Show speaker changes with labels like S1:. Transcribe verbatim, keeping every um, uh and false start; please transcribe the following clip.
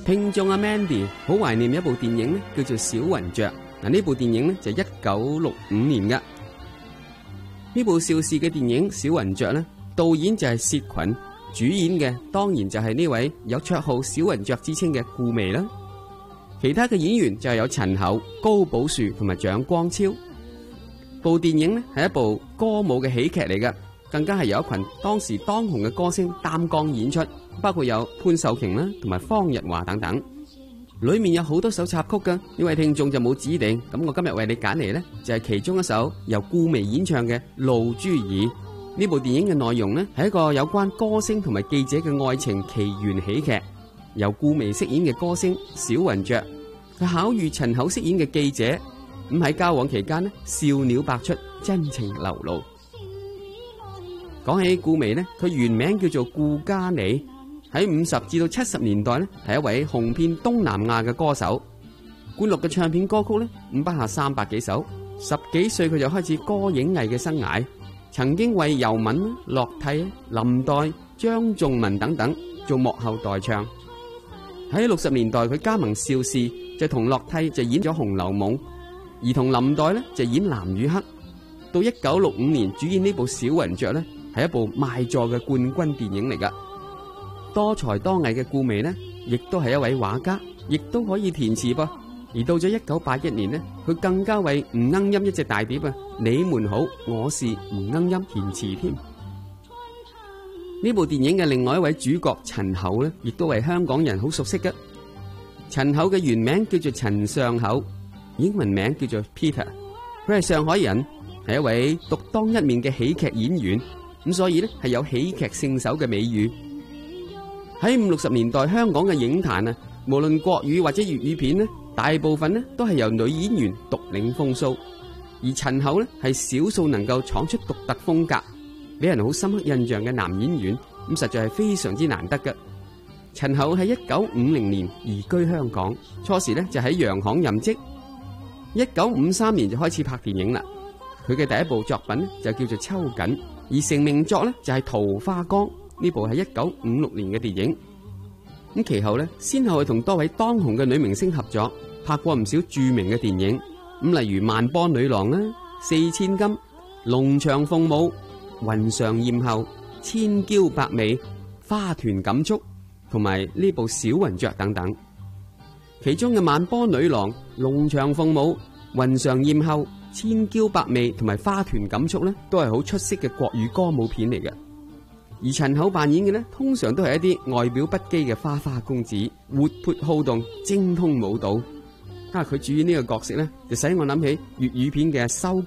S1: 聽眾阿 Mandy 好懷念一部電影咧，叫做《小雲雀》。嗱，呢部電影咧就係一九六五年噶。呢部邵氏嘅電影《小雲雀》咧，導演就係薛群，主演嘅當然就係呢位有綽號小雲雀之稱嘅顧媚啦。其他嘅演員就係有陳厚、高寶樹同埋蔣光超。部電影咧係一部歌舞嘅喜劇嚟噶，更加係有一群當時當紅嘅歌星擔綱演出，包括有潘秀瓊啦同埋方日華等等。裏面有好多首插曲噶，呢位聽眾就冇指定，咁我今日為你揀嚟呢，就係其中一首由顧媚演唱嘅《露珠兒》。呢部電影嘅內容呢，係一個有關歌星同埋記者嘅愛情奇緣喜劇，由顧媚飾演嘅歌星小雲雀，佢巧遇陳厚飾演嘅記者，咁喺交往期間呢，笑料百出，真情流露。講起顧媚呢，佢原名叫做顧嘉妮，喺五十至到七十年代呢，係一位紅遍東南亞嘅歌手，灌錄嘅唱片歌曲呢，五不下三百幾首。十幾歲佢就開始歌影藝嘅生涯，曾經為尤敏、樂蒂、林黛、張仲文等等做幕後代唱。喺六十年代佢加盟邵氏，就同樂蒂就演咗《紅樓夢》，而同林黛呢就演《藍與黑》。到一九六五年主演呢部《小雲雀》呢，係一部賣座嘅冠軍電影嚟噶。多才多藝嘅顧媚呢，亦都係一位畫家，亦都可以填詞噃。而到咗一九八一年呢，佢更加為吳鶯音一隻大碟啊，你們好，我是吳鶯音填詞添。呢部電影嘅另外一位主角陳厚呢，亦都係香港人好熟悉嘅。陳厚嘅原名叫做陳尚厚，英文名叫做 Peter。佢係上海人，係一位獨當一面嘅喜劇演員，咁所以呢係有喜劇聖手嘅美譽。喺五六十年代香港嘅影壇啊，無論國語或者粵語片呢，大部分呢都係由女演員獨領風騷，而陳厚呢係少數能夠闖出獨特風格，俾人好深刻印象嘅男演員，咁實在係非常之難得嘅。陳厚喺一九五零年移居香港，初時呢就喺洋行任職，一九五三年就開始拍電影啦。佢嘅第一部作品呢就叫做《秋瑾》，而成名作呢就係《桃花江》。呢部係一九五六年嘅電影，咁其後呢，先後係同多位當紅嘅女明星合作，拍過唔少著名嘅電影，咁例如《萬波女郎》啦、《四千金》、《龍翔鳳舞》、《雲上艷後》、《千嬌百媚》、《花團錦簇》同埋呢部《小雲雀》等等。其中嘅《萬波女郎》、《龍翔鳳舞》、《雲上艷後》、《千嬌百媚》同埋《花團錦簇》呢，都係好出色嘅國語歌舞片嚟嘅。而陳厚扮演嘅呢，通常都係一啲外表不羈嘅花花公子，活潑好動，精通舞蹈。啊，佢主演呢個角色呢，就使我諗起粵語片嘅修